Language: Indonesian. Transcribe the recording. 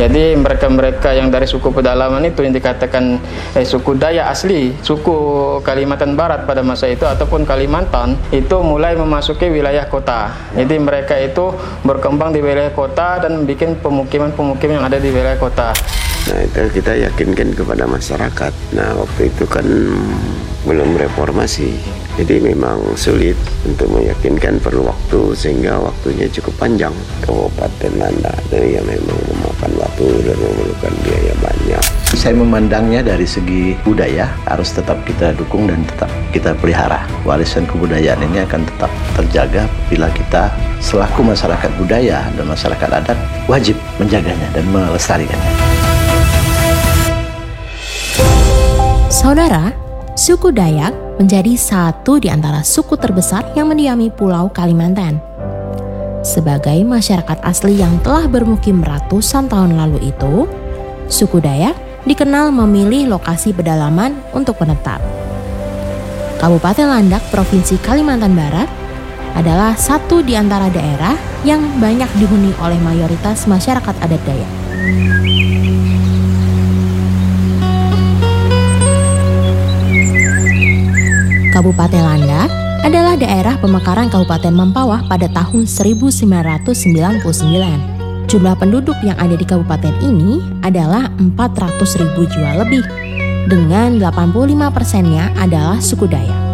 Jadi mereka-mereka yang dari suku pedalaman itu yang dikatakan suku Dayak asli, suku Kalimantan Barat pada masa itu ataupun Kalimantan itu mulai memasuki wilayah kota. Jadi mereka itu berkembang di wilayah kota dan bikin pemukiman-pemukiman yang ada di wilayah kota. Nah, itu kita yakinkan kepada masyarakat. Nah, waktu itu kan belum reformasi, jadi memang sulit untuk meyakinkan, perlu waktu, sehingga waktunya cukup panjang. Kabupaten Landak itu yang memang memakan waktu dan memerlukan biaya banyak. Saya memandangnya dari segi budaya harus tetap kita dukung dan tetap kita pelihara. Warisan kebudayaan ini akan tetap terjaga bila kita selaku masyarakat budaya dan masyarakat adat wajib menjaganya dan melestarikannya. Saudara, suku Dayak menjadi satu di antara suku terbesar yang mendiami Pulau Kalimantan. Sebagai masyarakat asli yang telah bermukim ratusan tahun lalu itu, suku Dayak dikenal memilih lokasi pedalaman untuk menetap. Kabupaten Landak, Provinsi Kalimantan Barat adalah satu di antara daerah yang banyak dihuni oleh mayoritas masyarakat adat Dayak. Kabupaten Landak adalah daerah pemekaran Kabupaten Mempawah pada tahun 1999. Jumlah penduduk yang ada di kabupaten ini adalah 400.000 jiwa lebih, dengan 85%-nya adalah suku Dayak.